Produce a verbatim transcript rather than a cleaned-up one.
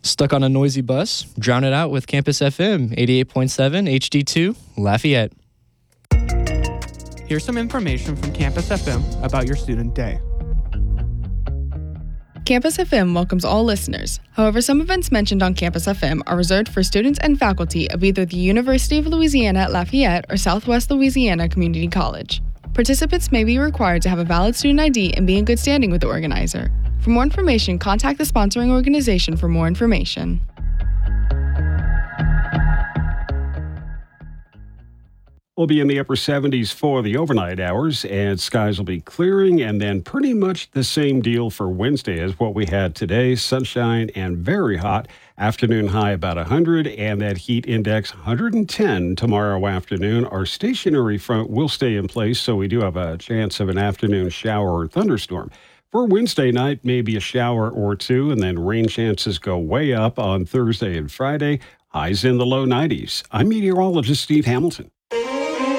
Stuck on a noisy bus? Drown it out with Campus F M eighty-eight point seven H D two Lafayette. Here's some information from Campus F M about your student day. Campus F M welcomes all listeners. However, some events mentioned on Campus F M are reserved for students and faculty of either the University of Louisiana at Lafayette or Southwest Louisiana Community College. Participants may be required to have a valid student I D and be in good standing with the organizer. For more information, contact the sponsoring organization for more information. We'll be in the upper seventies for the overnight hours, and skies will be clearing, and then pretty much the same deal for Wednesday as what we had today. Sunshine and very hot. Afternoon high about one hundred, and that heat index one hundred ten tomorrow afternoon. Our stationary front will stay in place, so we do have a chance of an afternoon shower or thunderstorm. For Wednesday night, maybe a shower or two, and then rain chances go way up on Thursday and Friday. Highs in the low nineties. I'm meteorologist Steve Hamilton.